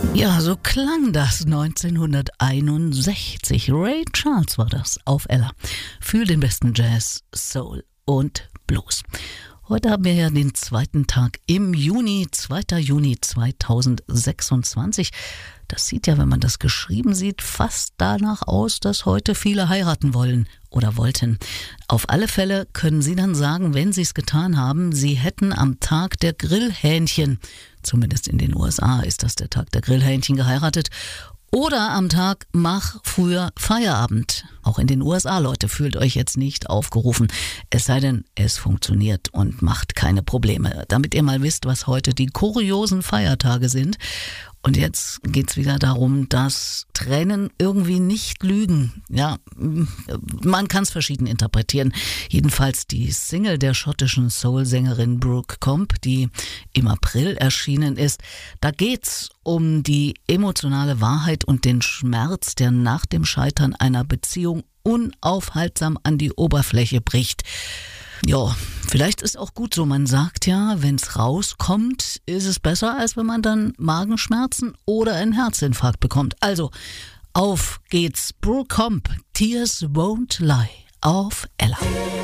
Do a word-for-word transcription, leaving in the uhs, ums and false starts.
Ja, so klang das neunzehnhunderteinundsechzig. Ray Charles war das auf Ella für den besten Jazz, Soul und Blues. Heute haben wir ja den zweiten Tag im Juni, zweiter Juni zweitausendsechsundzwanzig. Das sieht ja, wenn man das geschrieben sieht, fast danach aus, dass heute viele heiraten wollen oder wollten. Auf alle Fälle können Sie dann sagen, wenn Sie es getan haben, Sie hätten am Tag der Grillhähnchen, zumindest in den U S A ist das der Tag der Grillhähnchen, geheiratet. Oder am Tag mach früher Feierabend. Auch in den U S A, Leute, fühlt euch jetzt nicht aufgerufen. Es sei denn, es funktioniert und macht keine Probleme. Damit ihr mal wisst, was heute die kuriosen Feiertage sind. Und jetzt geht's wieder darum, dass Tränen irgendwie nicht lügen. Ja, man kann es verschieden interpretieren. Jedenfalls die Single der schottischen Soul-Sängerin Brooke Comp, die im April erschienen ist, da geht's um die emotionale Wahrheit und den Schmerz, der nach dem Scheitern einer Beziehung unaufhaltsam an die Oberfläche bricht. Ja, vielleicht ist auch gut so. Man sagt ja, wenn es rauskommt, ist es besser, als wenn man dann Magenschmerzen oder einen Herzinfarkt bekommt. Also, auf geht's. Brooke Comp, Tears Won't Lie auf Ella.